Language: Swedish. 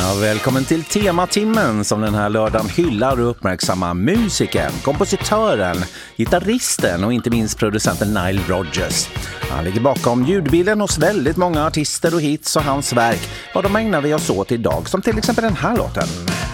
Ja, välkommen till Tematimmen som den här lördagen hyllar och uppmärksamma musiken, kompositören, gitarristen och inte minst producenten Nile Rodgers. Han ligger bakom ljudbilden hos väldigt många artister och hits och hans verk. Och de ägnar vi oss åt idag, som till exempel den här låten.